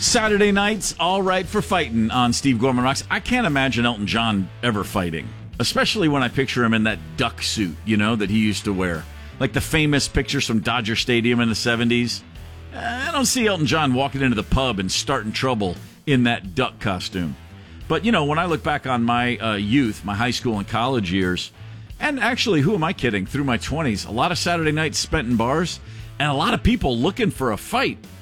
Saturday nights, all right for fighting on Steve Gorman Rocks. I can't imagine Elton John ever fighting, especially when I picture him in that duck suit, that he used to wear. Like the famous pictures from Dodger Stadium in the 70s. I don't see Elton John walking into the pub and starting trouble in that duck costume. But, when I look back on my youth, my high school and college years, and actually, who am I kidding, through my 20s, a lot of Saturday nights spent in bars, and a lot of people looking for a fight.